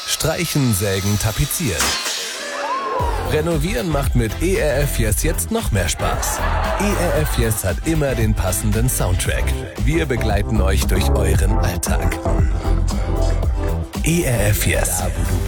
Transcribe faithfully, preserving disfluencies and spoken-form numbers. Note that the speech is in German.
Streichen, sägen, tapezieren. Renovieren macht mit E R F Yes jetzt noch mehr Spaß. E R F Yes hat immer den passenden Soundtrack. Wir begleiten euch durch euren Alltag. E R F Yes. Da, wo du